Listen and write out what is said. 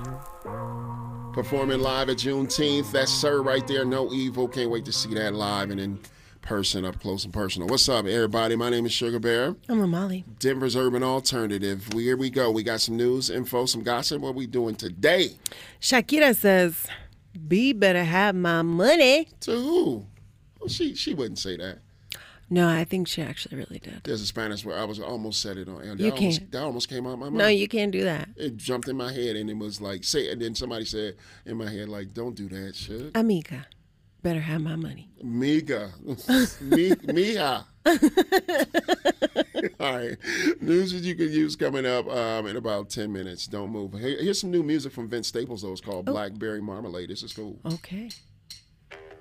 Performing live at Juneteenth. That's Sir right there. No Evil. Can't wait to see that live and in person, up close and personal. What's up, everybody? My name is Sugar Bear. I'm Amali. Denver's Urban Alternative. Here we go. We got some news, info, some gossip. What we doing today? Shakira says, B better have my money. To who? Well, she wouldn't say that. No, I think she actually really did. There's a Spanish word. I almost said it on air. You can't. That almost came out of my mouth. No, you can't do that. It jumped in my head and it was like, say it. And then somebody said in my head, like, don't do that shit. Amiga better have my money. Miga. Mija. All right. News that you can use coming up in about 10 minutes. Don't move. Here's some new music from Vince Staples, though. It's called Blackberry Marmalade. This is cool. Okay.